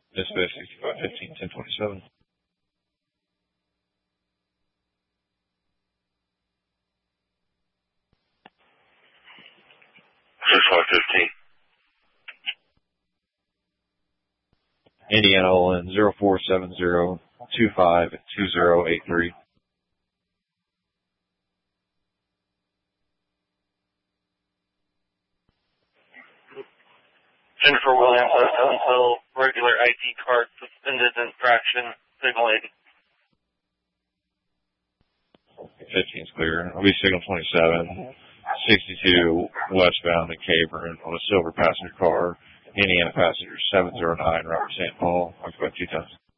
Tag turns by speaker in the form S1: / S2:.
S1: Dispatch 6515 1027.
S2: 6515.
S1: Indiana Olin 0470252083.
S2: Jennifer Williams, until regular ID card suspended infraction, signal 80.
S1: 15 is clear. I'll be signal 27, 62 westbound to Cabron on a silver passenger car. Indiana passenger 709, Robert St. Paul. I've got 2 times.